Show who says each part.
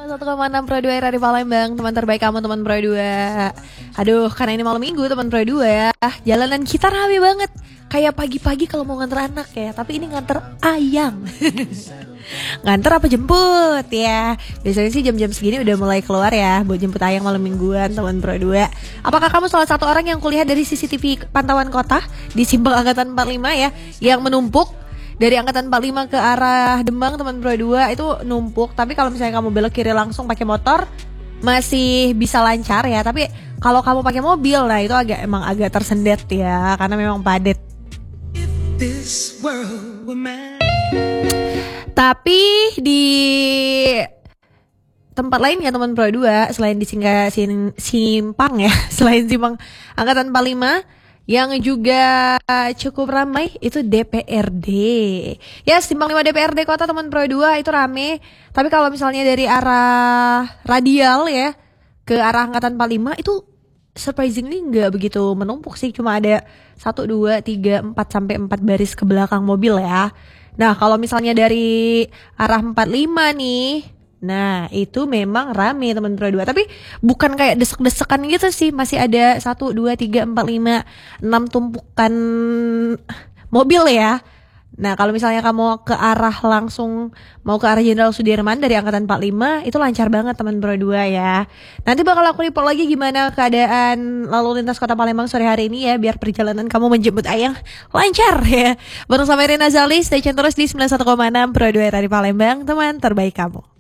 Speaker 1: 1,6 Pro 2 dari Palembang, teman terbaik kamu, teman Pro 2. Aduh, karena ini malam minggu, teman Pro 2 ya. Jalanan kita rame banget. Kayak pagi-pagi kalau mau nganter anak ya, tapi ini nganter ayam. Nganter apa jemput ya. Biasanya sih jam-jam segini udah mulai keluar ya buat jemput ayam malam mingguan, teman Pro 2. Apakah kamu salah satu orang yang kuliah dari CCTV pantauan kota di Simpang Angkatan 45 ya, yang menumpuk dari Angkatan 45 ke arah Demang, teman Pro 2 itu numpuk. Tapi kalau misalnya kamu belok kiri langsung pakai motor masih bisa lancar ya. Tapi kalau kamu pakai mobil, nah itu emang agak tersendat ya, karena memang padat. Tapi di tempat lain ya teman Pro 2, selain di Simpang ya, selain Simpang Angkatan 45 yang juga cukup ramai itu DPRD. Ya, Simpang 5 DPRD Kota, teman Pro 2 itu rame. Tapi kalau misalnya dari arah radial ya ke arah Angkatan 45 itu surprisingly nggak begitu menumpuk sih. Cuma ada 1, 2, 3, 4 sampai 4 baris ke belakang mobil ya. Nah, kalau misalnya dari arah 45 nih, nah itu memang rame teman Pro 2. Tapi bukan kayak desek-desekan gitu sih. Masih ada 1, 2, 3, 4, 5, 6 tumpukan mobil ya. Nah, kalau misalnya kamu ke arah langsung mau ke arah Jenderal Sudirman dari Angkatan 45 itu lancar banget teman Pro 2 ya. Nanti bakal aku report lagi gimana keadaan lalu lintas Kota Palembang sore hari ini ya, biar perjalanan kamu menjemput ayang lancar ya. Bareng sama Irina Zali, stay tune terus di 91,6 Pro 2 dari Palembang, teman terbaik kamu.